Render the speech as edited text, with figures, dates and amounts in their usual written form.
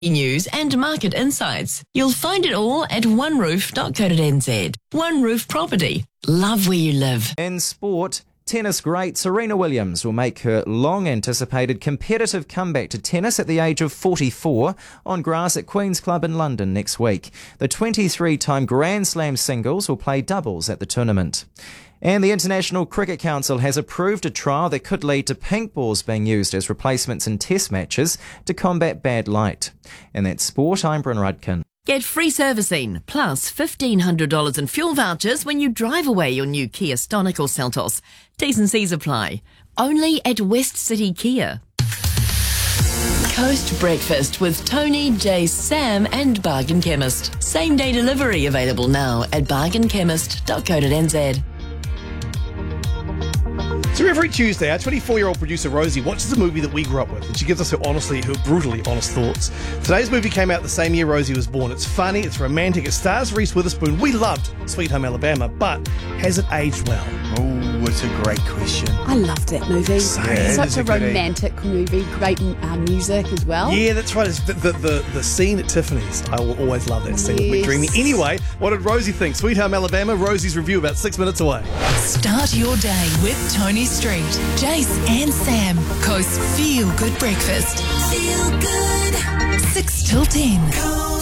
news and market insights. You'll find it all at oneroof.co.nz. One Roof Property. Love where you live. In sport, tennis great Serena Williams will make her long-anticipated competitive comeback to tennis at the age of 44 on grass at Queen's Club in London next week. The 23-time Grand Slam singles will play doubles at the tournament. And the International Cricket Council has approved a trial that could lead to pink balls being used as replacements in test matches to combat bad light. And that's sport, I'm Bryn Rudkin. Get free servicing, plus $1,500 in fuel vouchers when you drive away your new Kia Stonic or Seltos. T's and C's apply. Only at West City Kia. Coast Breakfast with Tony, Jace, Sam and Bargain Chemist. Same day delivery available now at bargainchemist.co.nz. So every Tuesday, our 24-year-old producer Rosie watches a movie that we grew up with, and she gives us her brutally honest thoughts. Today's movie came out the same year Rosie was born. It's funny, it's romantic, it stars Reese Witherspoon. We loved Sweet Home Alabama, but has it aged well? Oh, it's a great question. I loved that movie. Yeah, Such a romantic movie, great music as well. Yeah, that's right. It's the scene at Tiffany's. I will always love that scene with me Yes. dreaming. Anyway, what did Rosie think? Sweet Home Alabama, Rosie's review about 6 minutes away. Start your day with Tony Street, Jace and Sam. Coast Feel Good Breakfast. Feel good. 6 till 10.